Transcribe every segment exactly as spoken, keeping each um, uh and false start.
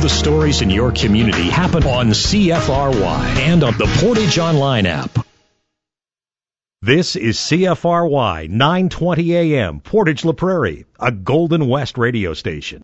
the stories in your community happen on C F R Y and on the Portage Online app. This is C F R Y nine twenty A M, Portage La Prairie, a Golden West radio station.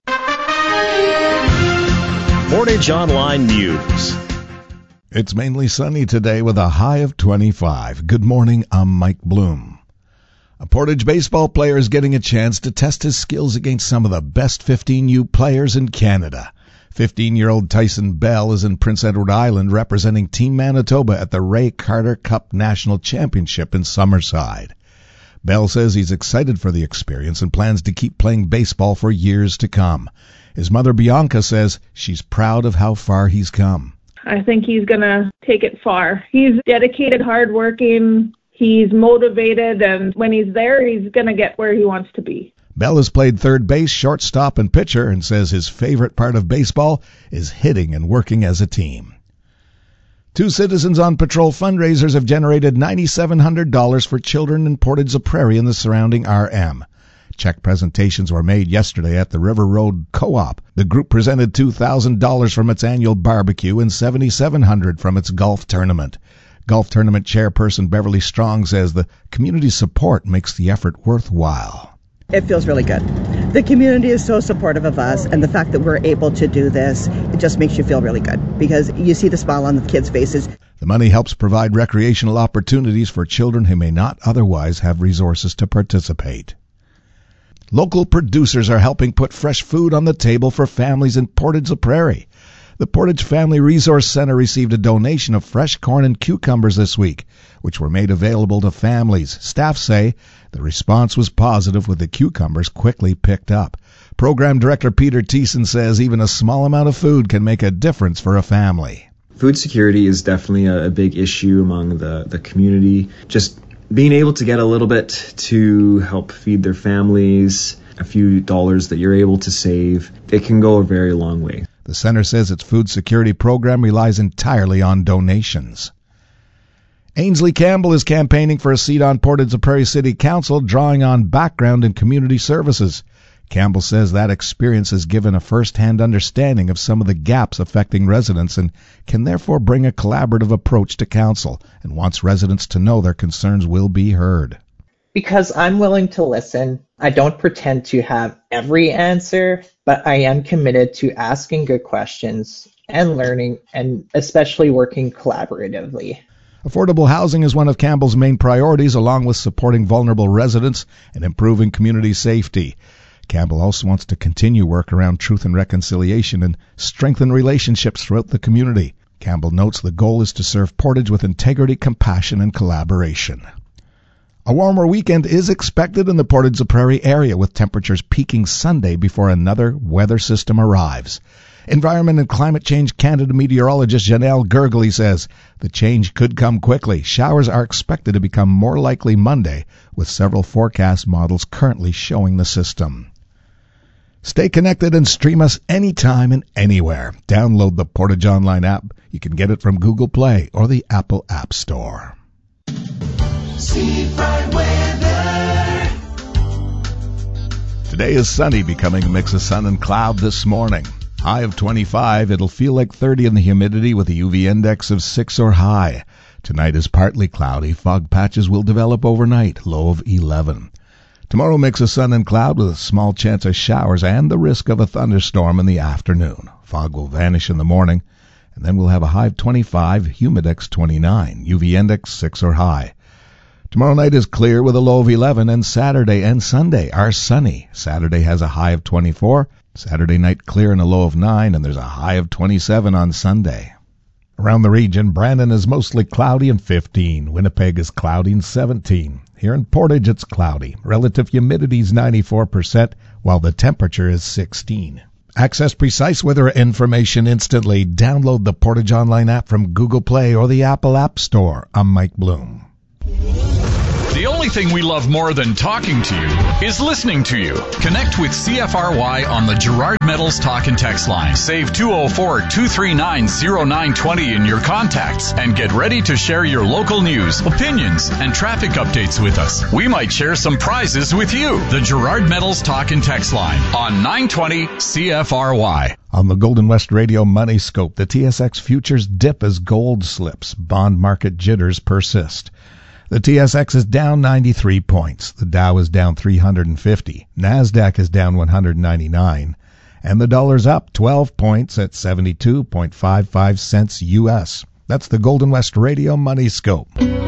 Portage Online News. It's mainly sunny today with a high of twenty-five. Good morning, I'm Mike Bloom. A Portage baseball player is getting a chance to test his skills against some of the best fifteen U players in Canada. fifteen-year-old Tyson Bell is in Prince Edward Island representing Team Manitoba at the Ray Carter Cup National Championship in Summerside. Bell says he's excited for the experience and plans to keep playing baseball for years to come. His mother Bianca says she's proud of how far he's come. I think he's going to take it far. He's dedicated, hardworking. He's motivated, and when he's there, he's going to get where he wants to be. Bell has played third base, shortstop, and pitcher, and says his favorite part of baseball is hitting and working as a team. Two Citizens on Patrol fundraisers have generated nine thousand seven hundred dollars for children in Portage La Prairie and the surrounding R M. Check presentations were made yesterday at the River Road Co-op. The group presented two thousand dollars from its annual barbecue and seven thousand seven hundred dollars from its golf tournament. Golf tournament chairperson Beverly Strong says the community support makes the effort worthwhile. It feels really good. The community is so supportive of us, and the fact that we're able to do this, it just makes you feel really good because you see the smile on the kids' faces. The money helps provide recreational opportunities for children who may not otherwise have resources to participate. Local producers are helping put fresh food on the table for families in Portage La Prairie. The Portage Family Resource Center received a donation of fresh corn and cucumbers this week, which were made available to families. Staff say the response was positive, with the cucumbers quickly picked up. Program Director Peter Thiessen says even a small amount of food can make a difference for a family. Food security is definitely a, a big issue among the, the community. Just being able to get a little bit to help feed their families, a few dollars that you're able to save, it can go a very long way. The center says its food security program relies entirely on donations. Ainsley Campbell is campaigning for a seat on Portage La Prairie City Council, drawing on background in community services. Campbell says that experience has given a first-hand understanding of some of the gaps affecting residents and can therefore bring a collaborative approach to council, and wants residents to know their concerns will be heard. Because I'm willing to listen. I don't pretend to have every answer, but I am committed to asking good questions and learning, and especially working collaboratively. Affordable housing is one of Campbell's main priorities, along with supporting vulnerable residents and improving community safety. Campbell also wants to continue work around truth and reconciliation and strengthen relationships throughout the community. Campbell notes the goal is to serve Portage with integrity, compassion, and collaboration. A warmer weekend is expected in the Portage La Prairie area, with temperatures peaking Sunday before another weather system arrives. Environment and Climate Change Canada meteorologist Janelle Gergely says the change could come quickly. Showers are expected to become more likely Monday, with several forecast models currently showing the system. Stay connected and stream us anytime and anywhere. Download the Portage Online app. You can get it from Google Play or the Apple App Store. Seafront weather. Today is sunny, becoming a mix of sun and cloud this morning. High of twenty-five. It'll feel like thirty in the humidity with a U V index of six or high. Tonight is partly cloudy. Fog patches will develop overnight. Low of eleven. Tomorrow mix of sun and cloud with a small chance of showers and the risk of a thunderstorm in the afternoon. Fog will vanish in the morning, and then we'll have a high of twenty-five, humidex twenty-nine, U V index six or high. Tomorrow night is clear with a low of eleven, and Saturday and Sunday are sunny. Saturday has a high of twenty-four. Saturday night clear and a low of nine, and there's a high of twenty-seven on Sunday. Around the region, Brandon is mostly cloudy and fifteen. Winnipeg is cloudy and seventeen. Here in Portage, it's cloudy. Relative humidity is ninety-four percent, while the temperature is sixteen. Access precise weather information instantly. Download the Portage Online app from Google Play or the Apple App Store. I'm Mike Bloom. The only only thing we love more than talking to you is listening to you. Connect with C F R Y on the Gerard Metals Talk and Text line. Save two oh four, two three nine, oh nine two oh in your contacts and get ready to share your local news, opinions, and traffic updates with us. We might share some prizes with you. The Gerard Metals Talk and Text line on nine twenty C F R Y. On the Golden West Radio Money Scope, the T S X futures dip as gold slips. Bond market jitters persist. The T S X is down ninety-three points. The Dow is down three hundred fifty. NASDAQ is down one hundred ninety-nine. And the dollar's up twelve points at seventy-two point five five cents U S. That's the Golden West Radio Money Scope.